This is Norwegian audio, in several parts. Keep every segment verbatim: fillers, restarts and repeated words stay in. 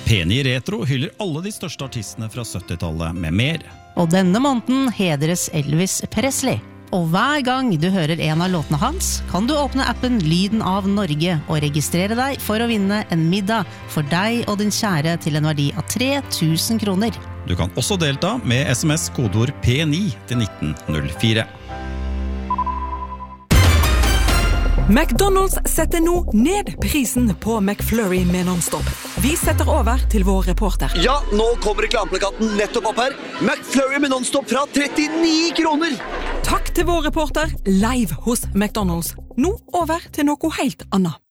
P ni Retro hyller alle de største artistene fra syttitallet med mer. Og denne måneden hedres Elvis Presley. Og hver gang du hører en av låtene hans, kan du åpne appen Lyden av Norge og registrere deg for å vinne en middag for deg og din kjære til en verdi av tre tusen kroner. Du kan også delta med sms kodeord P ni til nitten null fire. McDonald's setter nå ned prisen på McFlurry med non-stop. Vi setter over til vår reporter. Ja, nå kommer reklameplakaten nettopp opp her. McFlurry med non-stop fra trettini kroner. Takk til vår reporter, live hos McDonald's. Nå over til noe helt annet.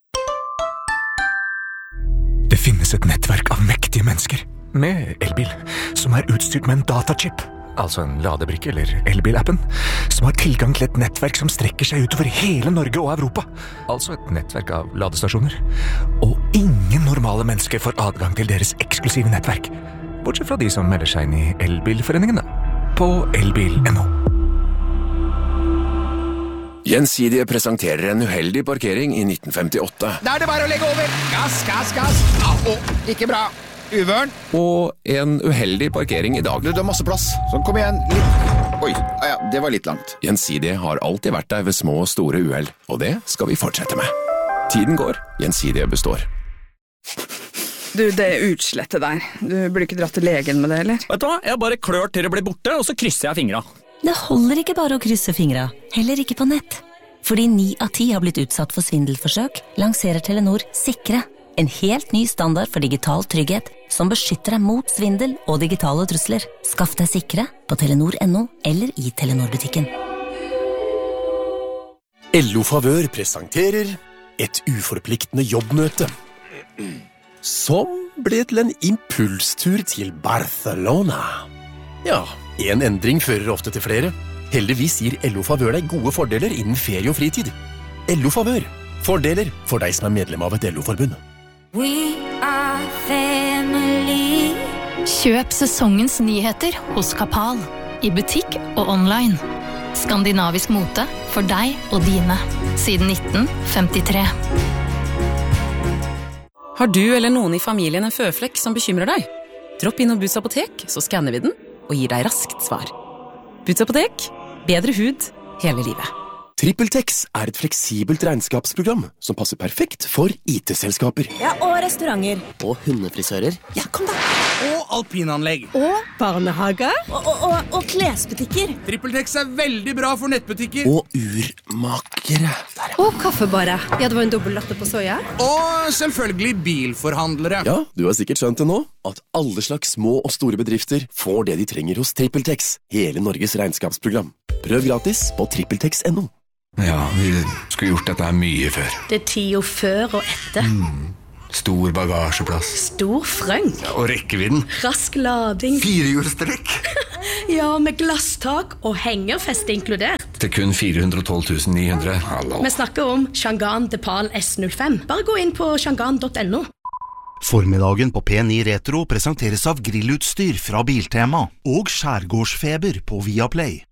Det finnes et nettverk av mektige mennesker med elbil, som er utstyrt med en datachip, altså en ladebrikke eller elbilappen, som har tilgang til et nettverk som strekker seg utover hele Norge og Europa. Altså et nettverk av ladestasjoner. Og ingen normale mennesker får adgang til deres eksklusive nettverk, bortsett fra de som melder seg inn i elbilforeningen da, på elbil punktum no. Gjensidige presenterer en uheldig parkering i nitten femtiåtte. Da er det bare å legge over. Gass, gass, gass. Au, ikke bra. Uvørn. Og en uheldig parkering i dag. Du, det er masse plass. Så kom igjen. Litt. Oi, ja, det var litt langt. Gjensidige har alltid vært der ved små og store uheld, og det skal vi fortsette med. Tiden går, Gjensidige består. Du, det er utslettet der. Du burde ikke dratt til legen med det, eller? Vet du hva? Jeg bare klør til det blir borte, og så krysser jeg fingra. Det holder ikke bare å krysse fingra, heller ikke på nett. Fordi ni av ti har blitt utsatt for svindelforsøk, lanserer Telenor Sikre. En helt ny standard for digital trygghet, som beskytter deg mot svindel og digitale trusler. Skaff deg Sikre på telenor punktum no eller i Telenor-butikken. L O Favør presenterer et uforpliktende jobbmøte, som ble til en impulstur til Barcelona. Ja, en endring fører ofte til flere. Heldigvis gir L O Favør deg gode fordeler innen ferie og fritid. L O Favør. Fordeler for deg som er medlem av et L O-forbund. We are family. Kjøp sesongens nyheter hos Kapal. I butikk og online. Skandinavisk mote for deg og dine. Siden nitten femtitre. Har du eller noen i familien en føflekk som bekymrer deg? Dropp inn og Boots apotek, så skanner vi den og gir deg raskt svar. Boots apotek, bedre hud hele livet. TrippelTex er et fleksibelt regnskapsprogram som passer perfekt for I T-selskaper. Ja, og restauranter. Og hundefrisører. Ja, kom da. Og alpinanlegg. Og barnehager. Og, og, og, og klesbutikker. TrippelTex er veldig bra for nettbutikker. Og urmakere. Og kaffebarer. Ja, det var en dobbelt latte på soja. Og selvfølgelig bilforhandlere. Ja, du har sikkert skjønt det nå, at alle slags små og store bedrifter får det de trenger hos TrippelTex, hele Norges regnskapsprogram. Prøv gratis på trippeltex punktum no. Ja, vi skulle gjort dette her mye før. Det er tida før og etter. Mm. Stor bagasjeplass. Stor frøng. Ja, og rekkevidden. Rask lading. Firehjulstrekk. Ja, med glasstak og hengerfeste inkludert. Til kun fire hundre og tolv tusen ni hundre. Hallo. Vi snakker om Changan Depal S null fem. Bare gå inn på changan punktum no. Formiddagen på P ni Retro presenteres av grillutstyr fra Biltema og skjærgårdsfeber på Viaplay.